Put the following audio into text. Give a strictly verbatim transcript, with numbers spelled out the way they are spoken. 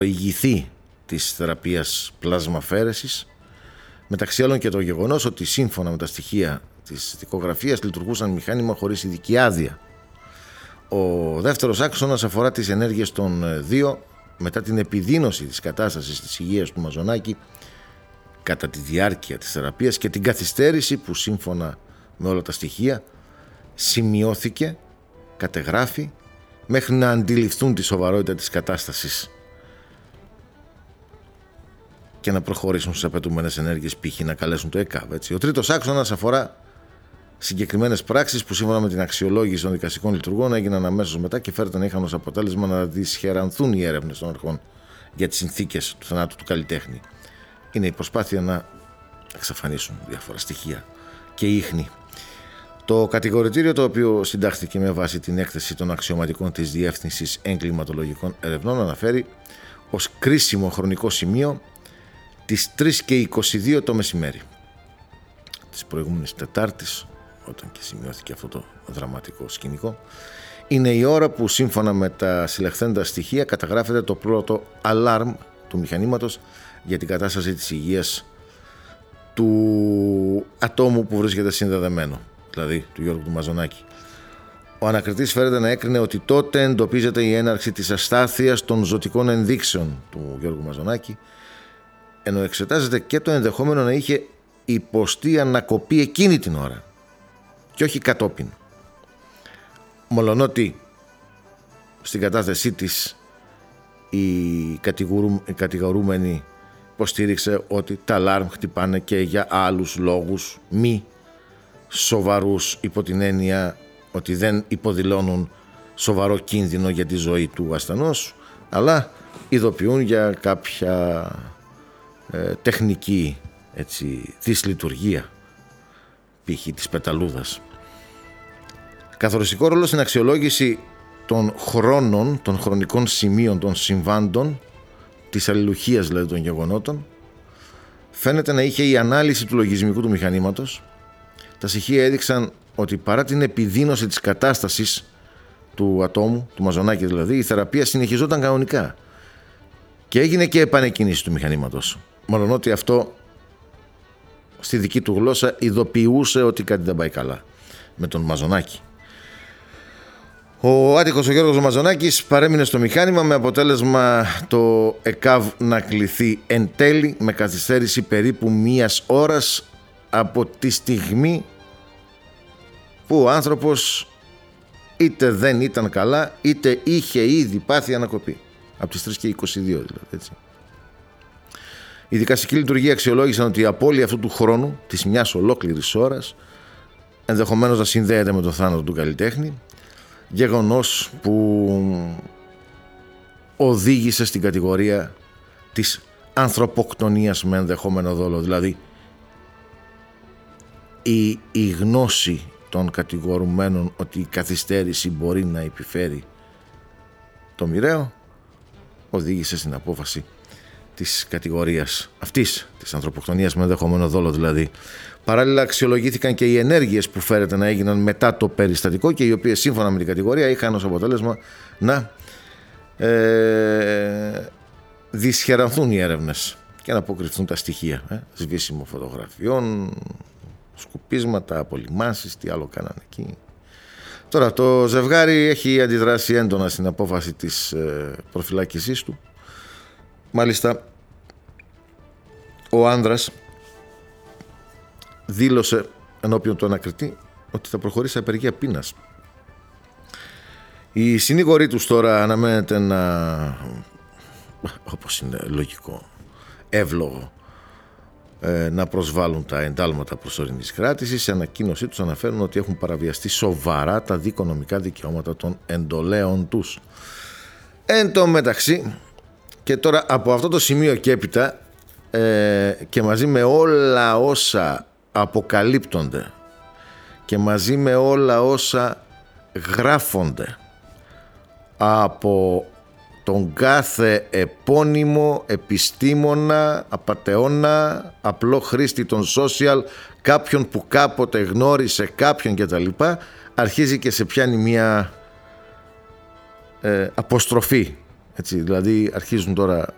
ηγηθεί της θεραπείας πλασμαφαίρεσης, μεταξύ άλλων και το γεγονός ότι σύμφωνα με τα στοιχεία της δικογραφίας λειτουργούσαν μηχάνημα χωρίς ειδική άδεια. Ο δεύτερος άξονας αφορά τις ενέργειες των δύο μετά την επιδείνωση της κατάστασης της υγείας του Μαζονάκη κατά τη διάρκεια της θεραπείας και την καθυστέρηση που σύμφωνα με όλα τα στοιχεία σημειώθηκε, κατεγράφει, μέχρι να αντιληφθούν τη σοβαρότητα της κατάστασης και να προχωρήσουν στις απαιτούμενες ενέργειες, π.χ. να καλέσουν το ΕΚΑΒ. Έτσι. Ο τρίτος άξονας αφορά συγκεκριμένες πράξεις που σύμφωνα με την αξιολόγηση των δικαστικών λειτουργών έγιναν αμέσως μετά και φέρεται να είχαν ως αποτέλεσμα να δυσχερανθούν οι έρευνες των αρχών για τις συνθήκες του θανάτου του καλλιτέχνη. Είναι η προσπάθεια να εξαφανίσουν διάφορα στοιχεία και ίχνη. Το κατηγορητήριο, το οποίο συντάχθηκε με βάση την έκθεση των αξιωματικών της Διεύθυνσης Εγκληματολογικών Ερευνών, αναφέρει ως κρίσιμο χρονικό σημείο τις τρεις και είκοσι δύο το μεσημέρι της προηγούμενης Τετάρτης, όταν και σημειώθηκε αυτό το δραματικό σκηνικό. Είναι η ώρα που σύμφωνα με τα συλλεχθέντα στοιχεία καταγράφεται το πρώτο αλάρμ του μηχανήματος για την κατάσταση της υγείας του ατόμου που βρίσκεται συνδεδεμένο, δηλαδή του Γιώργου του Μαζονάκη. Ο ανακριτής φέρεται να έκρινε ότι τότε εντοπίζεται η έναρξη της αστάθειας των ζωτικών ενδείξεων του Γιώργου Μαζονάκη, ενώ εξετάζεται και το ενδεχόμενο να είχε υποστεί ανακοπή εκείνη την ώρα και όχι κατόπιν. Μολονότι στην κατάθεσή της η κατηγορούμενη υποστήριξε ότι τα αλάρμ χτυπάνε και για άλλους λόγους μη σοβαρούς, υπό την έννοια ότι δεν υποδηλώνουν σοβαρό κίνδυνο για τη ζωή του ασθενούς, αλλά ειδοποιούν για κάποια ε, τεχνική έτσι, δυσλειτουργία, π.χ. της πεταλούδας. Καθοριστικό ρόλο στην αξιολόγηση των χρόνων, των χρονικών σημείων των συμβάντων, της αλληλουχίας δηλαδή των γεγονότων, φαίνεται να είχε η ανάλυση του λογισμικού του μηχανήματος. Τα στοιχεία έδειξαν ότι παρά την επιδείνωση της κατάστασης του ατόμου, του Μαζονάκη δηλαδή, η θεραπεία συνεχιζόταν κανονικά και έγινε και επανεκκίνηση του μηχανήματος. Μόλον ότι αυτό στη δική του γλώσσα ειδοποιούσε ότι κάτι δεν πάει καλά με τον Μαζονάκη. Ο άτυχος ο Γιώργος Μαζονάκης παρέμεινε στο μηχάνημα με αποτέλεσμα το ΕΚΑΒ να κληθεί εν τέλει με καθυστέρηση περίπου μίας ώρας από τη στιγμή που ο άνθρωπος είτε δεν ήταν καλά είτε είχε ήδη πάθει ανακοπή. Από τις τρεις και είκοσι δύο δηλαδή, έτσι. Η δικαστική λειτουργία αξιολόγησαν ότι η απώλεια αυτού του χρόνου, της μιας ολόκληρης ώρας, ενδεχομένως να συνδέεται με το θάνατο του καλλιτέχνη, γεγονός που οδήγησε στην κατηγορία της ανθρωποκτονίας με ενδεχόμενο δόλο. Δηλαδή η, η γνώση των κατηγορουμένων ότι η καθυστέρηση μπορεί να επιφέρει το μοιραίο οδήγησε στην απόφαση της κατηγορίας αυτής, της ανθρωποκτονίας με ενδεχόμενο δόλο δηλαδή. Παράλληλα αξιολογήθηκαν και οι ενέργειες που φέρεται να έγιναν μετά το περιστατικό και οι οποίες σύμφωνα με την κατηγορία είχαν ως αποτέλεσμα να ε, δυσχερανθούν οι έρευνες και να αποκρυφθούν τα στοιχεία. Ε, σβήσιμο φωτογραφιών, σκουπίσματα, απολυμάσεις, τι άλλο κάνανε εκεί. Τώρα το ζευγάρι έχει αντιδράσει έντονα στην απόφαση της ε, προφυλάκησής του. Μάλιστα ο άνδρας δήλωσε ενώπιον του ανακριτή ότι θα προχωρήσει σε απεργία πείνας. Οι συνήγοροι τους τώρα αναμένεται να, όπως είναι λογικό, εύλογο, ε, να προσβάλλουν τα εντάλματα προσωρινής κράτησης. Σε ανακοίνωσή τους αναφέρουν ότι έχουν παραβιαστεί σοβαρά τα δικονομικά δικαιώματα των εντολέων τους. Εν τω μεταξύ, και τώρα από αυτό το σημείο και έπειτα ε, και μαζί με όλα όσα αποκαλύπτονται και μαζί με όλα όσα γράφονται από τον κάθε επώνυμο επιστήμονα, απατεώνα, απλό χρήστη των social, κάποιον που κάποτε γνώρισε κάποιον κτλ, αρχίζει και σε πιάνει μια ε, αποστροφή. Έτσι, δηλαδή αρχίζουν τώρα